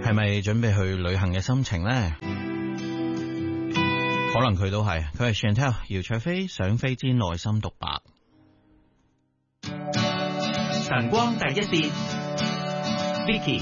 係咪準備去旅行嘅心情呢？可能佢都係，佢係 Chantel 姚焯菲想飛之內心獨白。 晨光第一線 Vicky，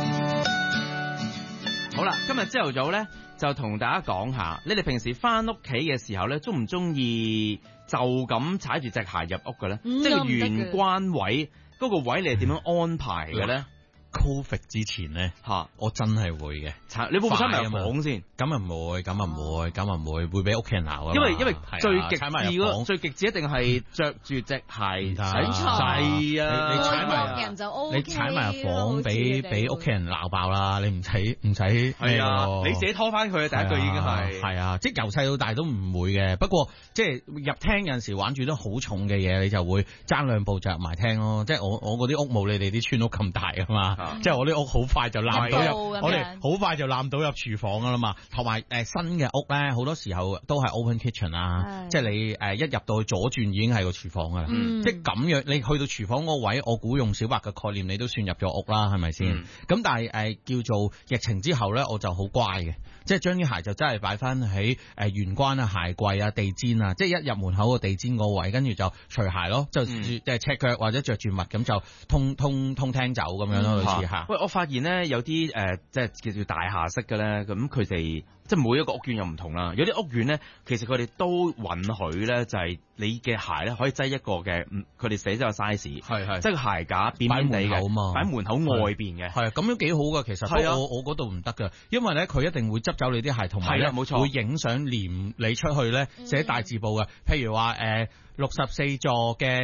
好啦，今日朝頭早咧就同大家講下，你哋平時翻屋企嘅時候咧，中唔中意就咁踩住隻鞋入屋嘅咧？即係玄關位嗰個位，你係點樣安排嘅咧 ？Covid 之前咧我真係會嘅。 你會唔會踩埋入房先？ 咁啊唔會，會俾屋企人鬧啊。 因為最極致最極致一定係着住隻鞋喺床。係啊， 你踩埋人就 OK， 你踩埋入房俾屋企人鬧爆啦！你唔使係啊，你自己拖翻佢第一句已經係啊，即係由細到大都唔會嘅。不過即係入廳有陣時玩住都好重嘅嘢，你就會爭兩步就入埋廳咯。即係我嗰啲屋冇你哋啲村屋咁大啊嘛。即係我啲屋好快就攬到入，我哋好快就攬到入廚房噶啦嘛。同埋新嘅屋咧，好多時候都係 open kitchen 啊，即係你一入到去左轉已經係個廚房噶啦。即係咁樣，你去到廚房嗰位，我估用小白嘅概念，你都算入咗屋啦，係咪先？咁但係叫做疫情之後咧，我就好乖嘅，即係將啲鞋就真係擺翻喺玄關啊、鞋櫃啊、地氈啊，即係一入門口個地氈個位，跟住就除鞋咯，就即係赤腳或者着住襪咁就通廳走咁樣咯。 喂，我發現咧有啲即係叫做大廈式嘅咧，咁佢哋即係每一個屋苑又唔同啦。有啲屋苑咧，其實佢哋都允許咧，就係你嘅鞋咧可以擠一個嘅，佢哋寫咗個 size， 係即係個鞋架扁扁地嘅，擺門口外邊嘅，係咁樣幾好噶。其實係我嗰度唔得噶，因為咧佢一定會執走你啲鞋，同埋咧會影相黏你出去咧，寫大字報嘅，譬如話64座嘅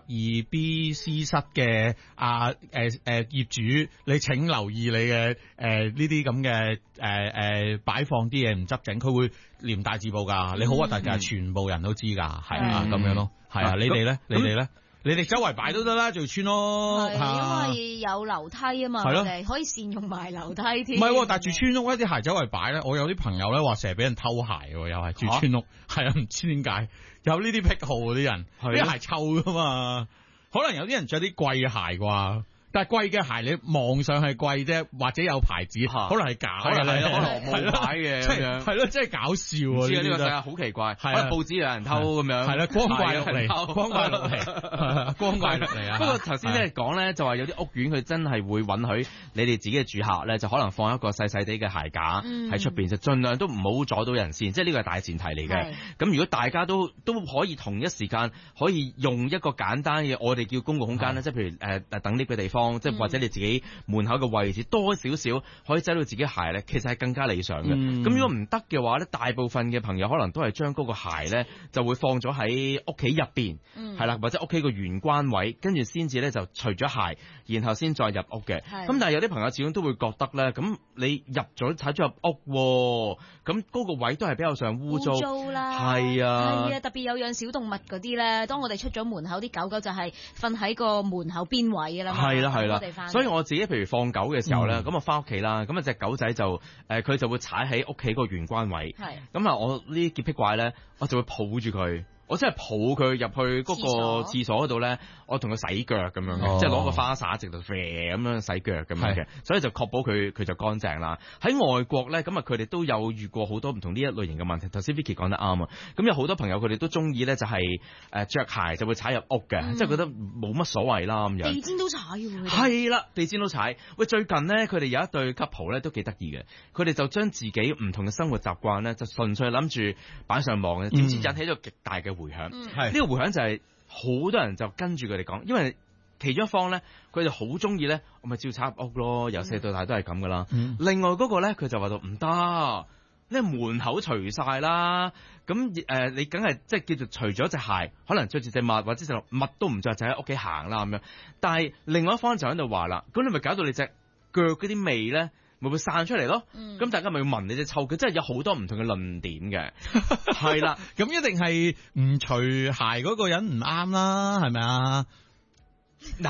42BC 室嘅業主，你請留意你嘅呢啲咁嘅擺放啲嘢唔執整，佢會黏大字報㗎。你好核突㗎，全部人都知㗎，係啊咁樣咯。係啊，你哋咧？你哋周圍擺都得啦，做村咯。 係因為有樓梯啊嘛，我哋可以善用埋樓梯添。 唔係，但係住村屋一啲鞋周圍擺咧，我有啲朋友咧話成日俾人偷鞋喎，又係住村屋，係啊，唔知點解有呢啲癖好嗰啲人，啲鞋臭㗎嘛，可能有啲人着啲貴嘅鞋啩。但係貴嘅鞋你望上係貴啫，或者有牌子，可能係假嘅，可能冇牌嘅咁樣，係咯，真係搞笑啊！呢個世界好奇怪，可能報紙有人偷咁樣，係啦，光怪陸離，光怪陸離啊！不過頭先咧講咧，就話有啲屋苑佢真係會允許你哋自己嘅住客咧，就可能放一個細細啲嘅鞋架喺出邊，就盡量都唔好阻到人先，即係呢個係大前提嚟嘅。咁如果大家都可以同一時間可以用一個簡單嘅我哋叫公共空間咧，即係譬如等 lift 嘅地方。即係或者你自己門口嘅位置多少少可以擠到自己鞋咧，其實係更加理想嘅。咁如果唔得嘅話咧，大部分嘅朋友可能都係將嗰個鞋咧就會放咗喺屋企入邊，係啦，或者屋企個玄關位，跟住先至咧就除咗鞋，然後先再入屋嘅。咁但係有啲朋友始終都會覺得咧，咁你入咗踩咗入屋，咁嗰個位都係比較上污糟啦，係啊， 特別有養小動物嗰啲咧，當我哋出咗門口，啲狗狗就係瞓喺個門口邊位㗎啦嘛。係啦，所以我自己譬如放狗嘅時候咧，咁我翻屋企啦，咁啊隻狗仔就佢就會踩喺屋企個玄關位，咁啊我呢啲潔癖怪咧，我就會抱住佢。我真係抱佢入去嗰個廁所嗰度咧，我同佢洗腳咁樣嘅，即係攞個花灑直度咁樣洗腳咁樣嘅，所以就確保佢就乾淨啦。喺外國咧，咁啊佢哋都有遇過好多唔同呢一類型嘅問題。頭先 Vicky 講得啱啊，咁有好多朋友佢哋都中意咧，就係着鞋就會踩入屋嘅，即係覺得冇乜所謂啦咁樣。 地氈都踩嘅， 係啦，地氈都踩。喂，最近咧佢哋有一對 couple 咧都幾得意嘅，佢哋就將自己唔同嘅生活習慣咧，就純粹諗住擺上網嘅，點知引起咗極大嘅回響，呢個回響就係好多人就跟住佢哋講，因為其中一方咧，佢就好中意咧，我咪照踩入屋咯，由細到大都係咁噶啦。另外嗰個咧，佢就話到唔得，你門口除晒啦，咁你梗係即係叫做除咗隻鞋，可能着住隻襪或者隻襪都唔着，就喺屋企行啦咁樣。但係另外一方就喺度話啦，咁你咪搞到你隻腳嗰啲味咧，咪會散出嚟咯，咁大家咪要聞你隻臭腳，即係有好多唔同嘅論點嘅，係啦， 咁一定係唔除鞋嗰個人唔啱啦，係咪啊？ 嗱，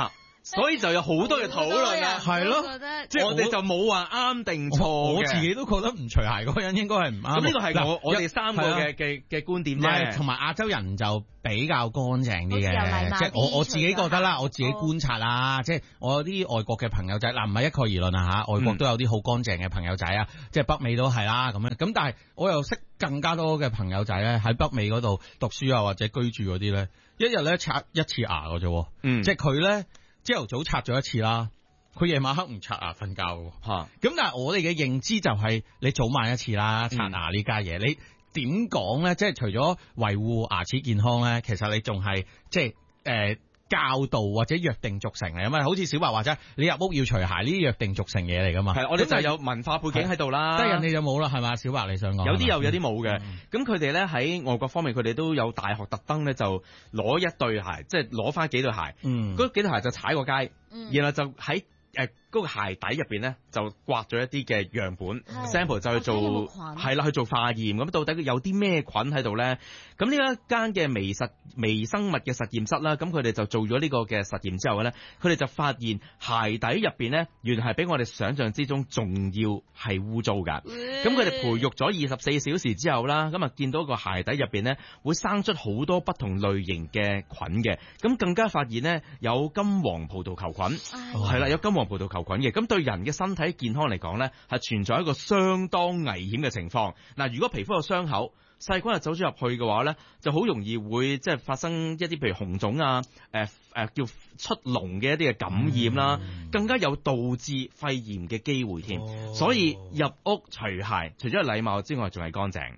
所以就有好多嘅討論啦， 係咯， 即係我哋就冇話啱定錯。 我自己都覺得唔除鞋嗰個人應該係唔啱。 咁呢個係我哋三個嘅觀點啫。 同埋亞洲人就比較乾淨啲嘅，即係我自己覺得啦，我自己觀察啦，即係我有啲外國嘅朋友仔嗱，唔係一概而論啊嚇，外國都有啲好乾淨嘅朋友仔啊，即係北美都係啦咁樣。咁但係我又識更加多嘅朋友仔咧喺北美嗰度讀書啊或者居住嗰啲咧，一日咧刷一次牙嘅啫，即係佢咧。朝頭早刷咗一次啦，佢夜晚黑唔刷牙瞓覺喎。咁但係我哋嘅認知就係你早晚一次啦，刷牙呢家嘢，你點講咧？即係除咗維護牙齒健康咧，其實你仲係即係教導或者約定俗成嚟啊嘛。好似小白話齋，你入屋要除鞋呢啲約定俗成嘢嚟噶嘛。係， 我哋就有文化背景喺度啦。 但係人哋就冇啦，係嘛？小白你想講？ 有啲有啲冇嘅。咁佢哋咧喺外國方面，佢哋都有大學特登咧就攞一對鞋，即係攞翻幾對鞋。嗰幾對鞋就踩過街，然後就喺嗰個鞋底入邊咧就刮咗一啲嘅樣本 sample 就去做係啦，去做化驗。咁到底有啲咩菌喺度咧？咁呢一間嘅微生物嘅實驗室啦，咁佢哋就做咗呢個嘅實驗之後咧，佢哋就發現鞋底入邊咧原來係比我哋想象之中仲要係污糟㗎。咁佢哋培育咗24小時之後啦，咁啊見到個鞋底入邊咧會生出好多不同類型嘅菌嘅。咁更加發現咧有金黃葡萄球菌，係啦，有金黃葡萄球菌嘅。咁對人嘅身體健康嚟講咧係存在一個相當危險嘅情況。嗱，如果皮膚有傷口，細菌走咗入去嘅話咧，就好容易會即係發生一啲譬如紅腫啊，叫出膿嘅一啲嘅感染啦，更加有導致肺炎嘅機會添。所以入屋除鞋，除咗係禮貌之外，仲係乾淨。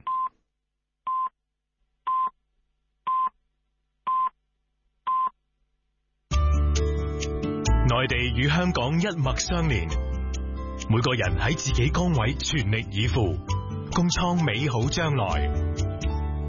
內地與香港一脈相連，每個人喺自己崗位全力以赴，共創美好將來。